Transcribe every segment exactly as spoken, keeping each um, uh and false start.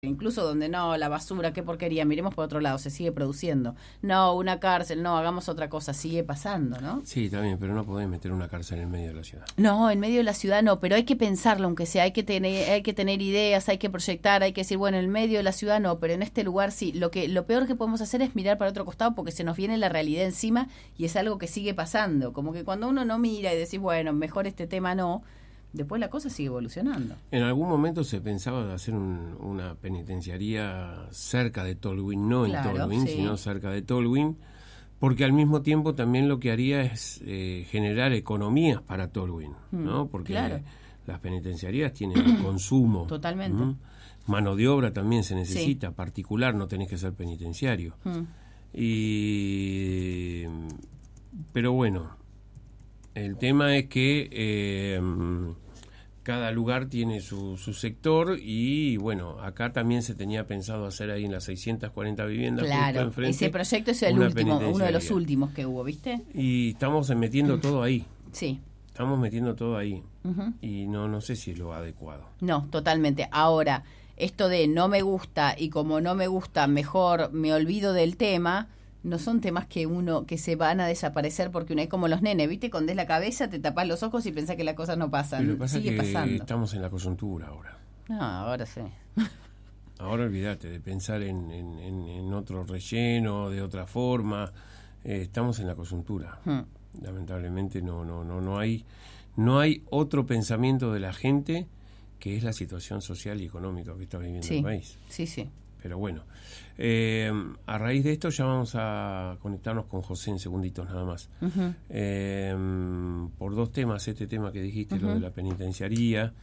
Incluso donde no, la basura, qué porquería, miremos por otro lado, se sigue produciendo. No, una cárcel, no, hagamos otra cosa, sigue pasando, ¿no? Sí, también, pero no podés meter una cárcel en el medio de la ciudad. No, en medio de la ciudad no, pero hay que pensarlo, aunque sea, hay que tener, hay que tener ideas, hay que proyectar, hay que decir, bueno, en el medio de la ciudad no, pero en este lugar sí. Lo que, lo peor que podemos hacer es mirar para otro costado porque se nos viene la realidad encima y es algo que sigue pasando. Como que cuando uno no mira y decís, bueno, mejor este tema no, después la cosa sigue evolucionando. En algún momento se pensaba de hacer un, una penitenciaría cerca de Tolwyn, no Claro, en Tolwyn, sí. sino cerca de Tolwyn, porque al mismo tiempo también lo que haría es eh, generar economías para Tolwyn, Mm, ¿no? Porque claro. las penitenciarías tienen consumo. Totalmente. ¿m? Mano de obra también se necesita, Sí. particular, no tenés que ser penitenciario. Mm. Y pero bueno, el tema es que eh, cada lugar tiene su, su sector y bueno, acá también se tenía pensado hacer ahí en las seiscientas cuarenta viviendas. Claro, enfrente, ese proyecto es el una último, uno de los penitenciaría. últimos que hubo, ¿viste? Y estamos metiendo todo ahí, Sí. estamos metiendo todo ahí Ujú. y no no sé si es lo adecuado. No, totalmente. Ahora, esto de no me gusta y como no me gusta, mejor me olvido del tema, no son temas que uno que se van a desaparecer porque uno es como los nenes, ¿viste? Condés la cabeza, te tapás los ojos y pensás que las cosas no pasan. Pero lo que pasa Sigue es que pasando. estamos en la coyuntura ahora. No, ahora sí. Ahora olvídate de pensar en, en, en, en otro relleno, de otra forma. Eh, estamos en la coyuntura. Hmm. Lamentablemente no, no, no, no hay, no hay otro pensamiento de la gente que es la situación social y económica que está viviendo Sí, el país. sí, sí. Pero bueno, eh, a raíz de esto ya vamos a conectarnos con José en segunditos nada más. Ujú. Eh, por dos temas, este tema que dijiste, Ujú. lo de la penitenciaría,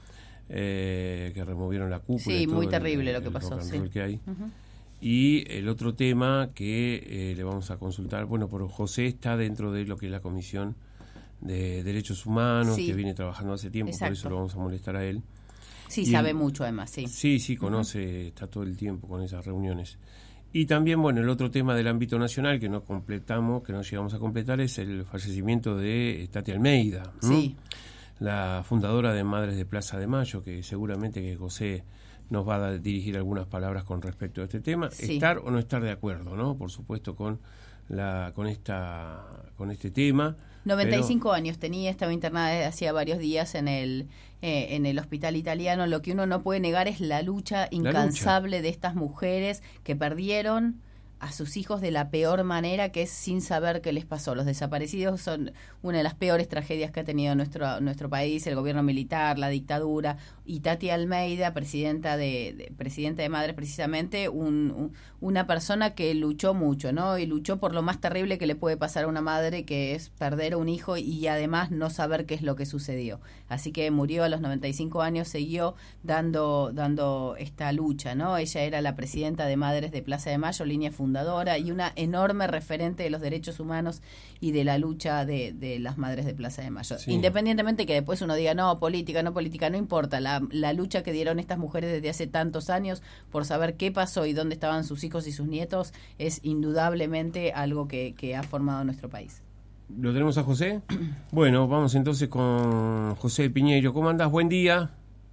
eh, que removieron la cúpula. Sí, y todo muy el- terrible lo el que pasó, rock and sí. roll que hay. Ujú. Y el otro tema que eh, le vamos a consultar, bueno, pero José está dentro de lo que es la Comisión de Derechos Humanos, Sí. que viene trabajando hace tiempo, Exacto. por eso lo vamos a molestar a él. Sí, Y sabe el- mucho además, sí. Sí, sí, conoce, está todo el tiempo con esas reuniones. Y también, bueno, el otro tema del ámbito nacional que no completamos, que no llegamos a completar, es el fallecimiento de Tati Almeida, ¿m? Sí. La fundadora de Madres de Plaza de Mayo, que seguramente que José nos va a dirigir algunas palabras con respecto a este tema. Sí. Estar o no estar de acuerdo, ¿no? Por supuesto, con la con esta con este tema. noventa y cinco pero- años tenía, estaba internada desde hacía varios días en el eh, en el hospital italiano. Lo que uno no puede negar es la lucha incansable de estas mujeres que perdieron a sus hijos de la peor manera, que es sin saber qué les pasó. Los desaparecidos son una de las peores tragedias que ha tenido nuestro nuestro país, el gobierno militar, la dictadura. Y Tati Almeida, presidenta de, de presidenta de Madres, precisamente, un, un- una persona que luchó mucho, ¿no? Y luchó por lo más terrible que le puede pasar a una madre, que es perder a un hijo y además no saber qué es lo que sucedió. Así que murió a los noventa y cinco años, siguió dando dando esta lucha, ¿no? Ella era la presidenta de Madres de Plaza de Mayo, línea fundadora y una enorme referente de los derechos humanos y de la lucha de, de las Madres de Plaza de Mayo. Sí. Independientemente que después uno diga, no, política, no política, no importa, la, la lucha que dieron estas mujeres desde hace tantos años por saber qué pasó y dónde estaban sus hijos y sus nietos es indudablemente algo que, que ha formado nuestro país. ¿Lo tenemos a José? Bueno, vamos entonces con José Piñeiro. ¿Cómo andás? Buen día.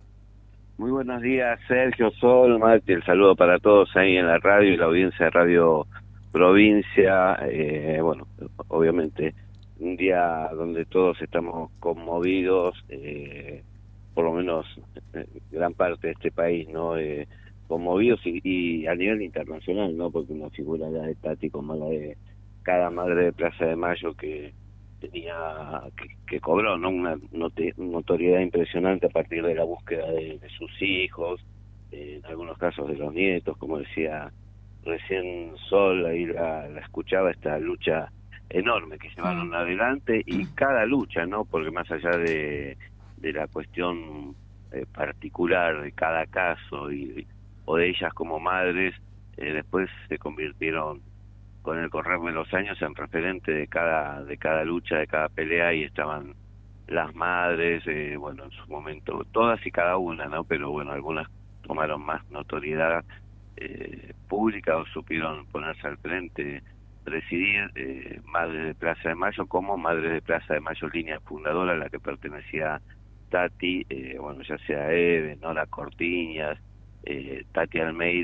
Muy buenos días, Sergio, Sol, Mati, el saludo para todos ahí en la radio y la audiencia de Radio Provincia. Eh, bueno, obviamente un día donde todos estamos conmovidos, eh, por lo menos eh, gran parte de este país, ¿no? Eh, conmovidos y, y a nivel internacional, ¿no? Porque una figura ya de Tati como la de cada madre de Plaza de Mayo que tenía que, que cobró, ¿no? Una note, notoriedad impresionante a partir de la búsqueda de, de sus hijos, eh, en algunos casos de los nietos, como decía recién Sol, ahí la, la escuchaba, esta lucha enorme que llevaron Sí. adelante, y cada lucha, ¿no? Porque más allá de, de la cuestión eh, particular de cada caso y o de ellas como madres, eh, después se convirtieron con el correr de los años en referente de cada de cada lucha, de cada pelea, y estaban las madres, eh, bueno, en su momento todas y cada una, ¿no? Pero bueno, algunas tomaron más notoriedad eh, pública o supieron ponerse al frente, presidir, eh, Madres de Plaza de Mayo, como Madres de Plaza de Mayo línea fundadora, a la que pertenecía Tati, eh, bueno, ya sea Eve, Nora Cortiñas, eh, Tati Almeida